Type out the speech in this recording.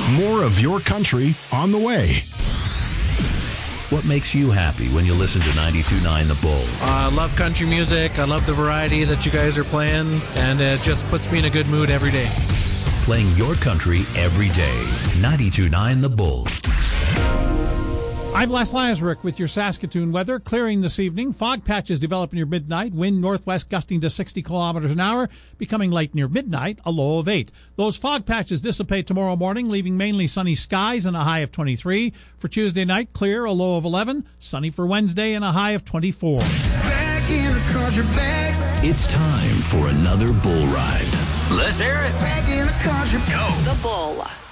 More of your country on the way. What makes you happy when you listen to 92.9 The Bull? I love country music. I love the variety that you guys are playing, and it just puts me in a good mood every day. Playing your country every day. 92.9 The Bull. I'm Les Lazaruk with your Saskatoon weather. Clearing this evening. Fog patches develop near midnight. Wind northwest gusting to 60 kilometers an hour. Becoming light near midnight, a low of 8. Those fog patches dissipate tomorrow morning, leaving mainly sunny skies and a high of 23. For Tuesday night, clear, a low of 11. Sunny for Wednesday and a high of 24. It's time for another bull ride. Let's hear it. The Bull.